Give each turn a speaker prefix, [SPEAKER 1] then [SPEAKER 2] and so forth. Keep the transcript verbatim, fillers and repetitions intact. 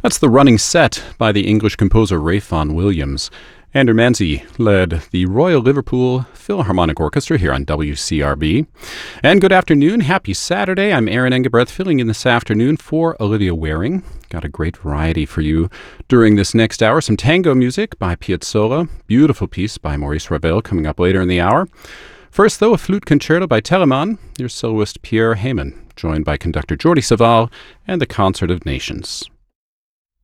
[SPEAKER 1] That's the running set by the English composer Ralph Vaughan Williams. Andrew Manzi led the Royal Liverpool Philharmonic Orchestra here on W C R B. And good afternoon. Happy Saturday. I'm Aaron Engebrecht filling in this afternoon for Olivia Waring. Got a great variety for you during this next hour. Some tango music by Piazzolla. Beautiful piece by Maurice Ravel coming up later in the hour. First, though, a flute concerto by Telemann, your soloist Pierre Hayman, joined by conductor Jordi Savall and the Concert of Nations.